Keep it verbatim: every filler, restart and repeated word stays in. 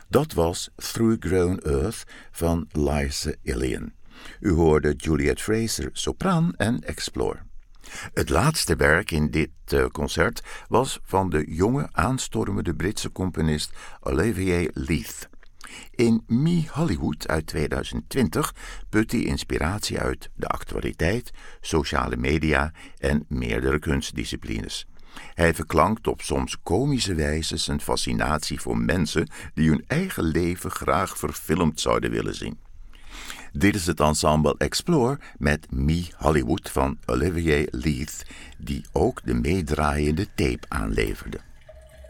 Dat was Through Grown Earth van Liza Ilian. U hoorde Juliet Fraser, sopraan en Explore. Het laatste werk in dit uh, concert was van de jonge aanstormende Britse componist Olivier Leith. In Me Hollywood uit tweeduizend twintig put hij inspiratie uit de actualiteit, sociale media en meerdere kunstdisciplines. Hij verklankt op soms komische wijze zijn fascinatie voor mensen die hun eigen leven graag verfilmd zouden willen zien. Dit is het ensemble Explore met Me Hollywood van Olivier Leith, die ook de meedraaiende tape aanleverde.